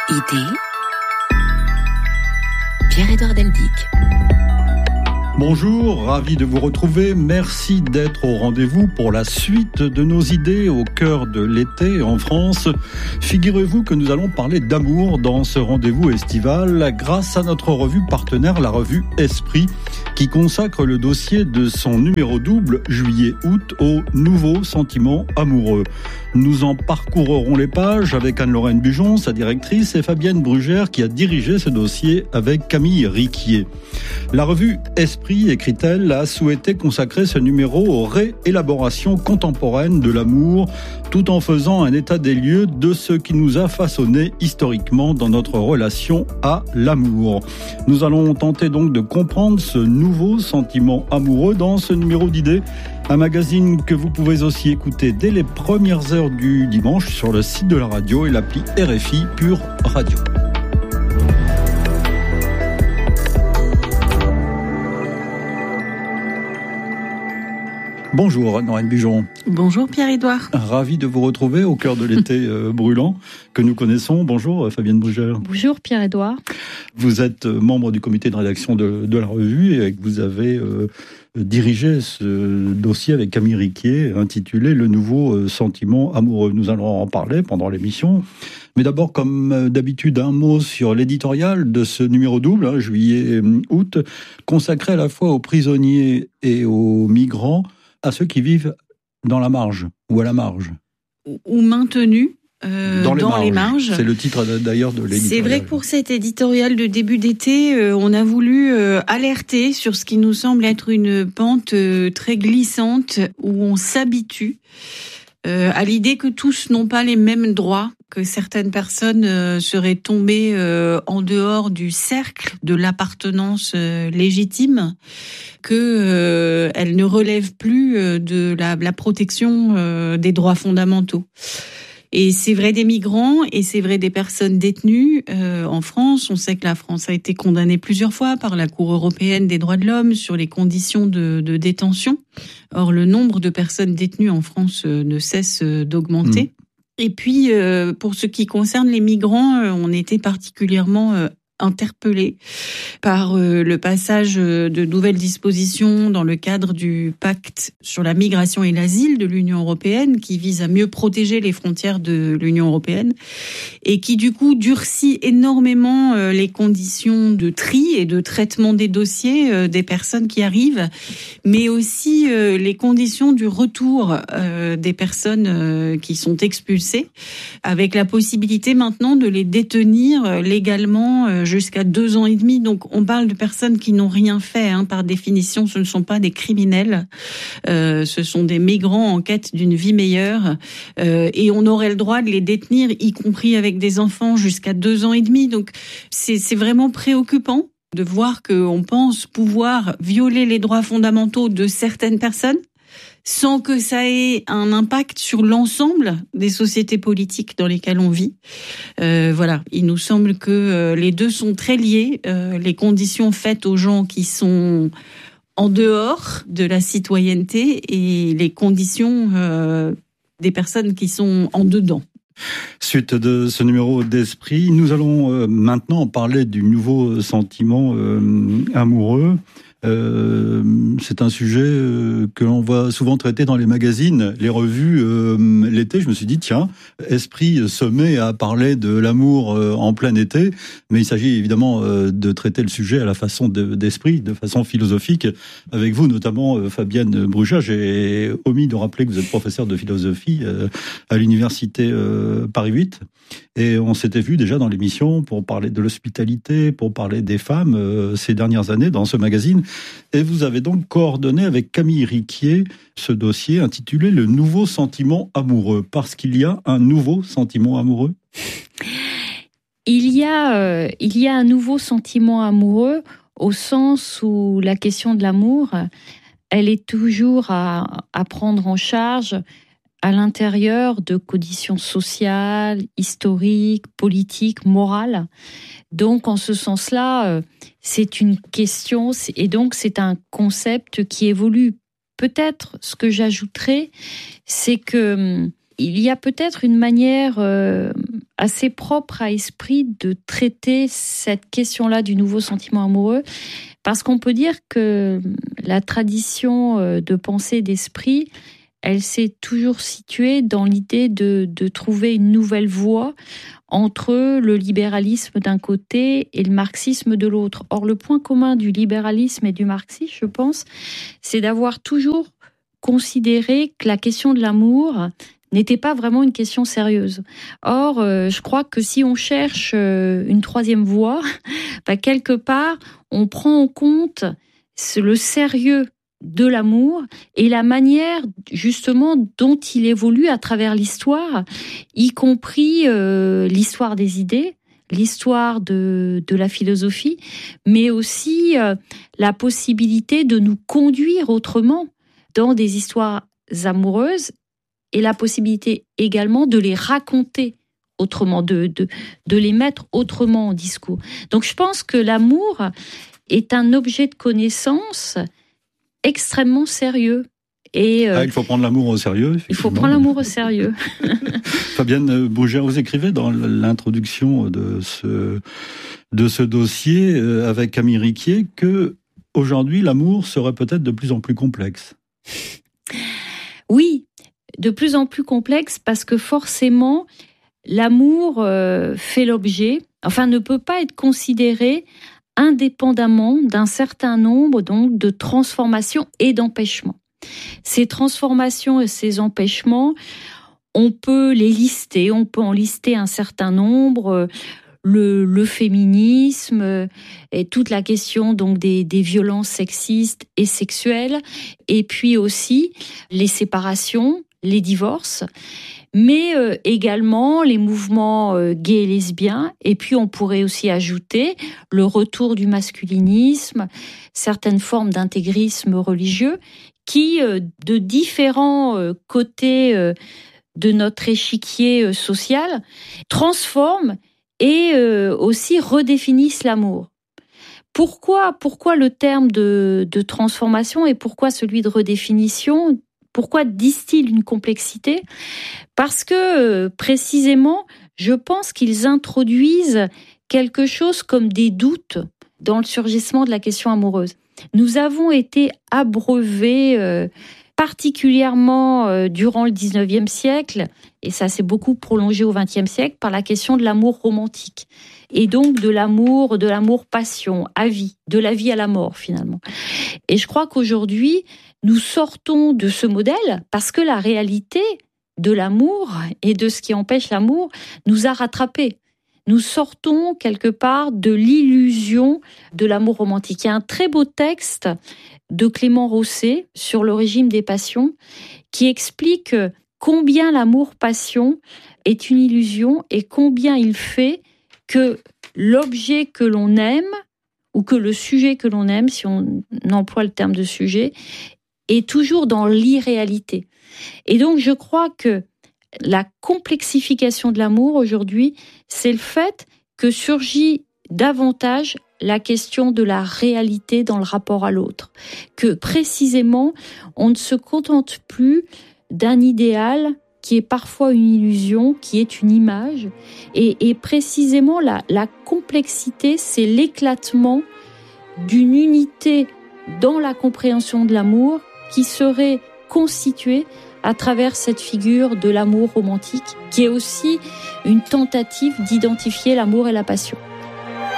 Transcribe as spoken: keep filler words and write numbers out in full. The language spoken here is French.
Idée, Pierre-Édouard Deldic. Bonjour, ravi de vous retrouver. Merci d'être au rendez-vous pour la suite de nos idées au cœur de l'été en France. Figurez-vous que nous allons parler d'amour dans ce rendez-vous estival grâce à notre revue partenaire, la revue Esprit, qui consacre le dossier de son numéro double juillet-août aux nouveaux sentiments amoureux. Nous en parcourrons les pages avec Anne-Lorraine Bujon, sa directrice, et Fabienne Brugère qui a dirigé ce dossier avec Camille Riquier. La revue Esprit, écrit-elle, a souhaité consacrer ce numéro aux réélaborations contemporaines de l'amour, tout en faisant un état des lieux de ce qui nous a façonné historiquement dans notre relation à l'amour. Nous allons tenter donc de comprendre ce nouveau sentiment amoureux dans ce numéro d'idées, un magazine que vous pouvez aussi écouter dès les premières heures du dimanche sur le site de la radio et l'appli R F I Pure Radio. Bonjour Anne-Lorraine Bujon. Bonjour Pierre-Édouard. Ravi de vous retrouver au cœur de l'été euh, brûlant que nous connaissons. Bonjour euh, Fabienne Brugère. Bonjour Pierre-Édouard. Vous êtes euh, membre du comité de rédaction de, de la revue et vous avez euh, dirigé ce dossier avec Camille Riquier intitulé « Le nouveau euh, sentiment amoureux ». Nous allons en parler pendant l'émission. Mais d'abord, comme d'habitude, un mot sur l'éditorial de ce numéro double, hein, juillet-août, consacré à la fois aux prisonniers et aux migrants, à ceux qui vivent dans la marge, ou à la marge. Ou maintenus euh, dans, les, dans marges. les marges. C'est le titre d'ailleurs de l'éditorial. C'est vrai que pour cet éditorial de début d'été, euh, on a voulu euh, alerter sur ce qui nous semble être une pente euh, très glissante, où on s'habitue euh, à l'idée que tous n'ont pas les mêmes droits, que certaines personnes euh, seraient tombées euh, en dehors du cercle de l'appartenance euh, légitime, que euh, elles ne relèvent plus euh, de la, la protection euh, des droits fondamentaux. Et c'est vrai des migrants et c'est vrai des personnes détenues euh, en France. On sait que la France a été condamnée plusieurs fois par la Cour européenne des droits de l'homme sur les conditions de, de détention. Or, le nombre de personnes détenues en France euh, ne cesse d'augmenter. Mmh. Et puis, euh, pour ce qui concerne les migrants, euh, on était particulièrement euh, interpellés par euh, le passage de nouvelles dispositions dans le cadre du pacte sur la migration et l'asile de l'Union européenne, qui vise à mieux protéger les frontières de l'Union européenne et qui, du coup, durcit énormément euh, les conditions de tri et de traitement des dossiers euh, des personnes qui arrivent, mais aussi euh, les conditions du retour euh, des personnes euh, qui sont expulsées, avec la possibilité maintenant de les détenir euh, légalement euh, jusqu'à deux ans et demi. Donc, on parle de personnes qui n'ont rien fait. Hein. Par définition, ce ne sont pas des criminels. Euh, ce sont des migrants en quête d'une vie meilleure. Euh, et on aurait le droit de les détenir, y compris avec des enfants, jusqu'à deux ans et demi. Donc, c'est, c'est vraiment préoccupant de voir qu'on pense pouvoir violer les droits fondamentaux de certaines personnes sans que ça ait un impact sur l'ensemble des sociétés politiques dans lesquelles on vit. Euh, voilà, il nous semble que euh, les deux sont très liés. Euh, les conditions faites aux gens qui sont en dehors de la citoyenneté et les conditions euh, des personnes qui sont en dedans. Suite de ce numéro d'Esprit, nous allons euh, maintenant parler du nouveau sentiment euh, amoureux. Euh, c'est un sujet euh, que l'on voit souvent traiter dans les magazines, les revues. Euh, l'été, je me suis dit, tiens, Esprit se met à parler de l'amour euh, en plein été, mais il s'agit évidemment euh, de traiter le sujet à la façon de, d'Esprit, de façon philosophique. Avec vous, notamment, euh, Fabienne Brugère, j'ai omis de rappeler que vous êtes professeure de philosophie euh, à l'université euh, Paris huit. Et on s'était vu déjà dans l'émission pour parler de l'hospitalité, pour parler des femmes euh, ces dernières années dans ce magazine. Et vous avez donc coordonné avec Camille Riquier ce dossier intitulé « Le nouveau sentiment amoureux ». Parce qu'il y a un nouveau sentiment amoureux ? Il y a, euh, il y a un nouveau sentiment amoureux au sens où la question de l'amour, elle est toujours à, à prendre en charge à l'intérieur de conditions sociales, historiques, politiques, morales. Donc, en ce sens-là, c'est une question, et donc c'est un concept qui évolue. Peut-être, ce que j'ajouterais, c'est que il y a peut-être une manière euh, assez propre à Esprit de traiter cette question-là du nouveau sentiment amoureux, parce qu'on peut dire que la tradition de pensée d'Esprit, elle s'est toujours située dans l'idée de, de trouver une nouvelle voie entre le libéralisme d'un côté et le marxisme de l'autre. Or, le point commun du libéralisme et du marxisme, je pense, c'est d'avoir toujours considéré que la question de l'amour n'était pas vraiment une question sérieuse. Or, euh, je crois que si on cherche euh, une troisième voie, bah, quelque part, on prend en compte le sérieux de l'amour et la manière justement dont il évolue à travers l'histoire, y compris euh, l'histoire des idées, l'histoire de, de la philosophie, mais aussi euh, la possibilité de nous conduire autrement dans des histoires amoureuses et la possibilité également de les raconter autrement, de, de, de les mettre autrement en discours. Donc je pense que l'amour est un objet de connaissance extrêmement sérieux. Et euh, ah, il faut prendre l'amour au sérieux. Il faut prendre l'amour au sérieux. Fabienne Bougère, vous écrivez dans l'introduction de ce, de ce dossier euh, avec Camille Riquier que aujourd'hui l'amour serait peut-être de plus en plus complexe. Oui, de plus en plus complexe parce que forcément l'amour euh, fait l'objet, enfin ne peut pas être considéré indépendamment d'un certain nombre donc de transformations et d'empêchements. Ces transformations et ces empêchements, on peut les lister, on peut en lister un certain nombre, le, le féminisme et toute la question donc des, des violences sexistes et sexuelles, et puis aussi les séparations, les divorces, mais euh, également les mouvements euh, gays et lesbiens, et puis on pourrait aussi ajouter le retour du masculinisme, certaines formes d'intégrisme religieux, qui, euh, de différents euh, côtés euh, de notre échiquier euh, social, transforment et euh, aussi redéfinissent l'amour. Pourquoi, pourquoi le terme de, de transformation et pourquoi celui de redéfinition ? Pourquoi distille une complexité ? Parce que, euh, précisément, je pense qu'ils introduisent quelque chose comme des doutes dans le surgissement de la question amoureuse. Nous avons été abreuvés, euh, particulièrement euh, durant le dix-neuvième siècle, et ça s'est beaucoup prolongé au vingtième siècle, par la question de l'amour romantique. Et donc de l'amour, de l'amour-passion, à vie, de la vie à la mort, finalement. Et je crois qu'aujourd'hui, nous sortons de ce modèle parce que la réalité de l'amour et de ce qui empêche l'amour nous a rattrapés. Nous sortons quelque part de l'illusion de l'amour romantique. Il y a un très beau texte de Clément Rosset sur le régime des passions qui explique combien l'amour-passion est une illusion et combien il fait que l'objet que l'on aime ou que le sujet que l'on aime, si on emploie le terme de sujet, est toujours dans l'irréalité. Et donc je crois que la complexification de l'amour aujourd'hui, c'est le fait que surgit davantage la question de la réalité dans le rapport à l'autre. Que précisément, on ne se contente plus d'un idéal qui est parfois une illusion, qui est une image. Et, et précisément, la, la complexité, c'est l'éclatement d'une unité dans la compréhension de l'amour qui serait constituée à travers cette figure de l'amour romantique, qui est aussi une tentative d'identifier l'amour et la passion.